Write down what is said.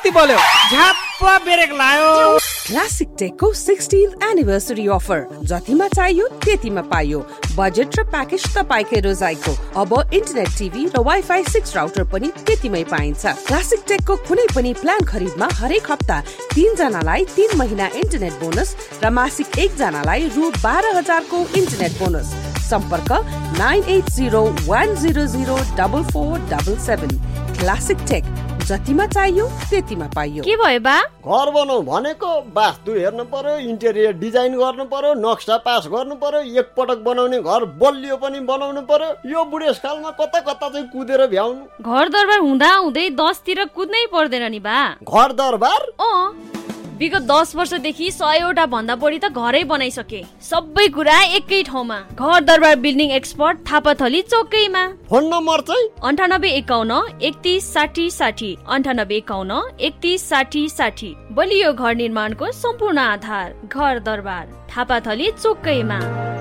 कति बल्यो झ्याप्प ब्रेक लायो। Classic टेकको 16th anniversary offer, जतिमा चाहियो त्यतिमा पाइयो। बजेट र प्याकेज तपाईकै रोजाइको। अब इन्टरनेट टिभी र वाइफाई 6 राउटर पनि त्यतिमै पाइन्छ। क्लासिक टेकको कुनै पनि प्लान खरिदमा हरेक हप्ता 3 जनालाई 3 महिना इन्टरनेट बोनस र मासिक 1 जनालाई रु 12,000 को इन्टरनेट बोनस। सम्पर्क 9801004477। क्लासिक टेक, जतिमा चाहियो त्यतिमा पाइयो। के भयो बा? घर बनाऊ भनेको वास्तु हेर्नु पर्यो, इन्टेरियर डिजाइन गर्नु पर्यो, नक्सा पास गर्नु पर्यो, एक पटक बनाउने घर बलियो पनि बनाउनु पर्यो। यो बुढेसकालमा कता कता चाहिँ कुदेर भ्याउनु। घर दरबार हुँदा हुँदै 10 तिर कुद्नै पर्दैन नि बा। घर दरबार? विगत 10 वर्षदेखि 100 भन्दा बढी त घरै बनाइसके। सबै कुरा एकै ठाउँमा। घर दरबार building expert, Thapathali चौकैमा। Phone number चाहिँ 9851 31 60 60। 9851 31 60 60। बलियो घर निर्माणको सम्पूर्ण आधार घर दरबार, थापाथली चौकैमा।